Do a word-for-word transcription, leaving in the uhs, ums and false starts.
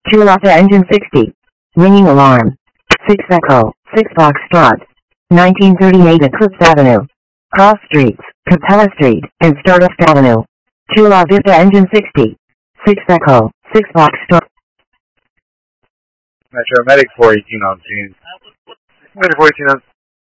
Chulata Engine sixty. Ringing alarm. six Echo, six Foxtrot. nineteen thirty-eight Eclipse Avenue. Cross Streets, Capella Street, and Stardust Avenue. Chula Vista Engine sixty. six Echo, six Foxtrot. Metro Medic four eighteen on scene. Medic four eighteen on